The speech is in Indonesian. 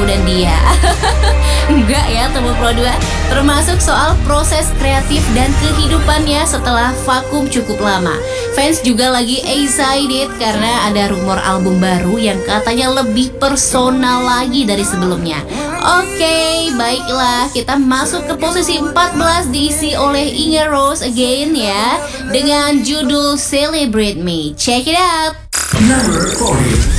dan dia. Enggak ya Temu Pro 2. Termasuk soal proses kreatif dan kehidupannya setelah vakum cukup lama. Fans juga lagi excited karena ada rumor album baru yang katanya lebih personal lagi dari sebelumnya. Oke, baiklah, kita masuk ke posisi 14 diisi oleh Inge Rose Again ya, dengan judul Celebrate Me. Check it out. Number 40.